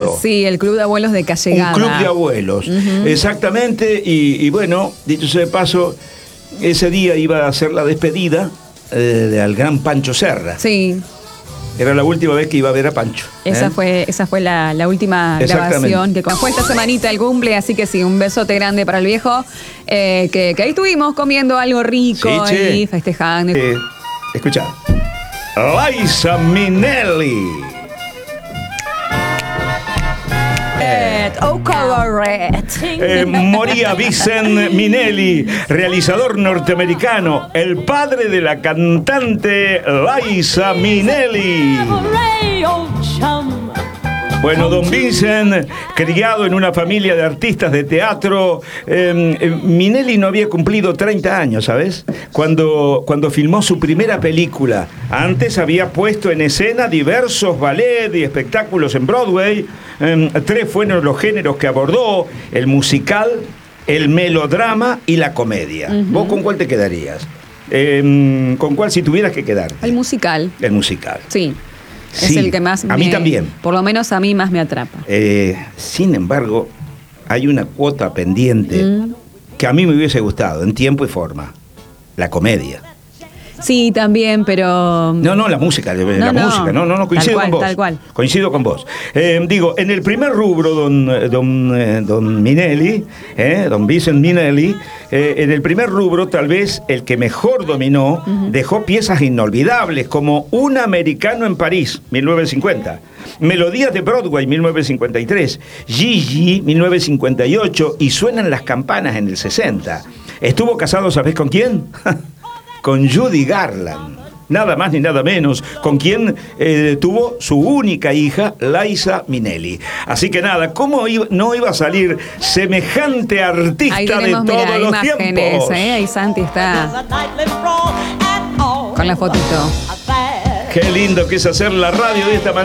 Abuelo. Sí, el Club de Abuelos de Callegada. Un club de abuelos, exactamente. Y bueno, dicho sea de paso, ese día iba a hacer la despedida al gran Pancho Serra. Sí. Era la última vez que iba a ver a Pancho. Esa fue la última grabación que fue esta semanita el cumple, así que sí, un besote grande para el viejo, que ahí estuvimos comiendo algo rico y festejando. Escucha, Liza Minnelli. Moría Vincent Minnelli, realizador norteamericano, el padre de la cantante Liza Minnelli. Bueno, don Vincent, criado en una familia de artistas de teatro, Minnelli no había cumplido 30 años, ¿sabes? Cuando filmó su primera película. Antes había puesto en escena diversos ballets y espectáculos en Broadway. 3 fueron los géneros que abordó: el musical, el melodrama y la comedia. ¿Vos con cuál te quedarías? ¿Con cuál si tuvieras que quedar? El musical. El musical. Sí. Sí, es el que más a mí también. Por lo menos a mí más me atrapa. Sin embargo, hay una cuota pendiente que a mí me hubiese gustado en tiempo y forma: la comedia. Sí, también, pero... No, la música, no, coincido con vos. Tal cual. Coincido con vos. Digo, en el primer rubro, don Minnelli, don Vincent Minnelli, en el primer rubro, tal vez el que mejor dominó, dejó piezas inolvidables como Un americano en París, 1950, Melodías de Broadway, 1953, Gigi, 1958, y Suenan las campanas, en el 60. Estuvo casado, ¿sabés con quién? Con Judy Garland, nada más ni nada menos, con quien tuvo su única hija, Liza Minnelli. Así que nada, ¿cómo no iba a salir semejante artista de todos los tiempos? Ahí Santi está con la fotito. Qué lindo que es hacer la radio de esta manera.